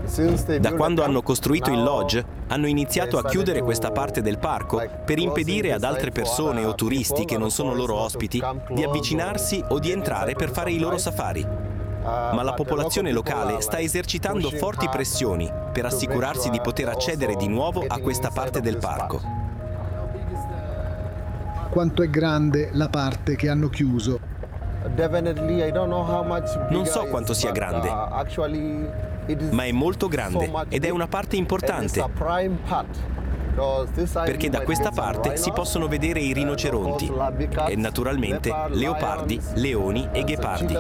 Da quando hanno costruito il lodge, hanno iniziato a chiudere questa parte del parco per impedire ad altre persone o turisti che non sono loro ospiti di avvicinarsi o di entrare per fare i loro safari. Ma la popolazione locale sta esercitando forti pressioni per assicurarsi di poter accedere di nuovo a questa parte del parco. Quanto è grande la parte che hanno chiuso? Non so quanto sia grande, ma è molto grande ed è una parte importante, perché da questa parte si possono vedere i rinoceronti e naturalmente leopardi, leoni e ghepardi.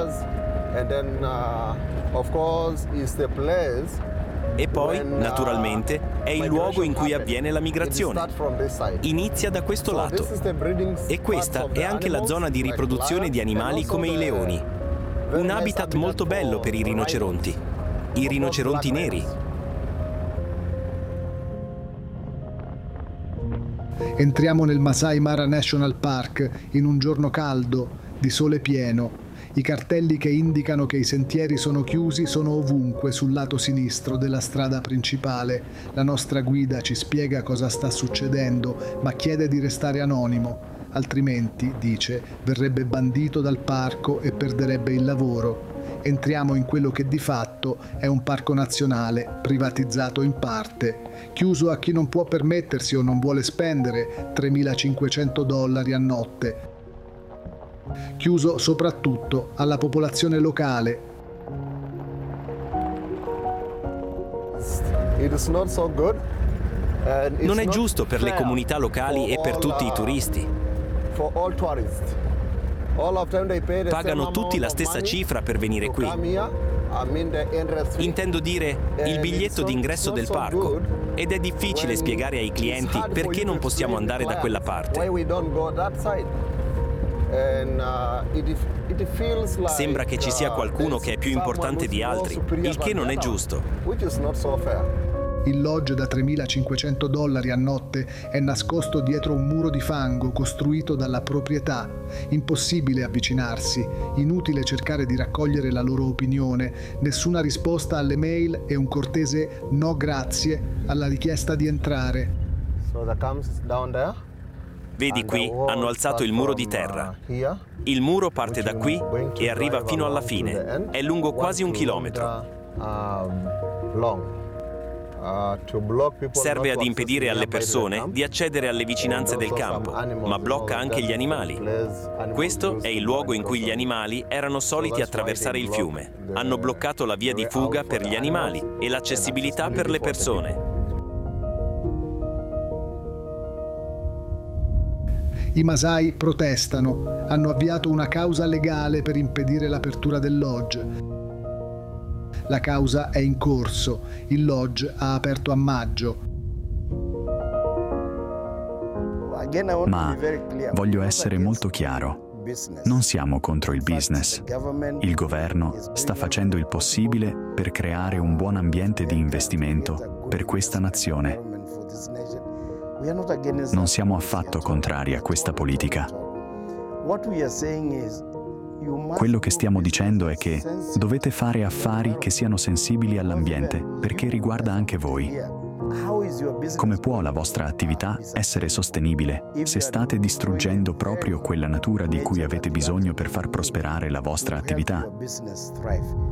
E poi, naturalmente, è il luogo in cui avviene la migrazione. Inizia da questo lato. E questa è anche la zona di riproduzione di animali come i leoni. Un habitat molto bello per i rinoceronti. I rinoceronti neri. Entriamo nel Masai Mara National Park in un giorno caldo, di sole pieno. I cartelli che indicano che i sentieri sono chiusi sono ovunque sul lato sinistro della strada principale. La nostra guida ci spiega cosa sta succedendo, ma chiede di restare anonimo. Altrimenti, dice, verrebbe bandito dal parco e perderebbe il lavoro. Entriamo in quello che di fatto è un parco nazionale, privatizzato in parte, chiuso a chi non può permettersi o non vuole spendere $3.500 a notte. Chiuso soprattutto alla popolazione locale. Non è giusto per le comunità locali e per tutti i turisti. Pagano tutti la stessa cifra per venire qui. Intendo dire il biglietto d'ingresso del parco. Ed è difficile spiegare ai clienti perché non possiamo andare da quella parte. Sembra che ci sia qualcuno che è più importante di altri, il che non è giusto. Il lodge da $3.500 a notte è nascosto dietro un muro di fango costruito dalla proprietà. Impossibile avvicinarsi, inutile cercare di raccogliere la loro opinione, nessuna risposta alle mail e un cortese no grazie alla richiesta di entrare. Vedi qui, hanno alzato il muro di terra. Il muro parte da qui e arriva fino alla fine. È lungo quasi 1 chilometro. Serve ad impedire alle persone di accedere alle vicinanze del campo, ma blocca anche gli animali. Questo è il luogo in cui gli animali erano soliti attraversare il fiume. Hanno bloccato la via di fuga per gli animali e l'accessibilità per le persone. I Masai protestano, hanno avviato una causa legale per impedire l'apertura del lodge. La causa è in corso, il lodge ha aperto a maggio. Ma voglio essere molto chiaro, non siamo contro il business. Il governo sta facendo il possibile per creare un buon ambiente di investimento per questa nazione. Non siamo affatto contrari a questa politica. Quello che stiamo dicendo è che dovete fare affari che siano sensibili all'ambiente, perché riguarda anche voi. Come può la vostra attività essere sostenibile se state distruggendo proprio quella natura di cui avete bisogno per far prosperare la vostra attività?